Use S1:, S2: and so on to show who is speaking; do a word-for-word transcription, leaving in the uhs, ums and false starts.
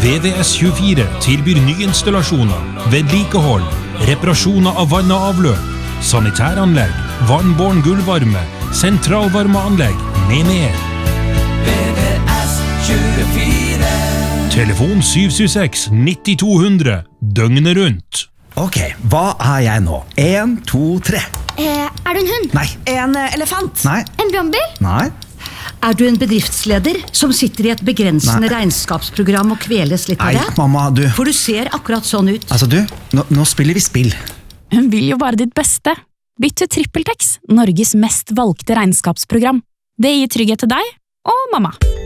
S1: V V S tjuefire tilbyr nyinstallasjoner, vedlikehold, reparasjoner av vann og avløp, sanitæranlegg, vannbåren gulvvarme, sentralvarmeanlegg med mer.
S2: V V S tjuefire.
S1: Telefon syv syv seks nitti to hundre, døgnet rundt.
S3: Ok, hva er jeg nå? En, to, tre.
S4: Eh, er du en hund?
S3: Nei.
S5: En eh, elefant?
S3: Nei.
S4: En brannbil?
S3: Nei.
S5: Er du en bedriftsleder som sitter i et begrensende
S3: Nei.
S5: regnskapsprogram og kveles litt av
S3: Nei,
S5: det?
S3: mamma, du.
S5: For du ser akkurat sånn ut.
S3: Altså, du, nå, nå spiller vi spill.
S6: Hun vil jo bare ditt beste. Bytt til TrippelTex, Norges mest valgte regnskapsprogram. Det gir trygghet til deg og mamma.